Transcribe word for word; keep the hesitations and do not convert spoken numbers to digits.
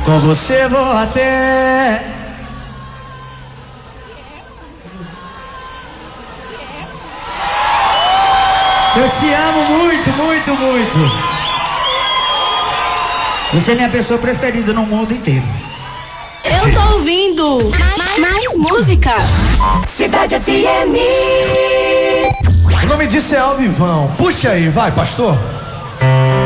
Com você vou até. Eu te amo muito, muito, muito. Você é minha pessoa preferida no mundo inteiro. Eu tô ouvindo mais, mais música. Cidade F M. O nome disso é Alvivão. Puxa aí, vai, pastor.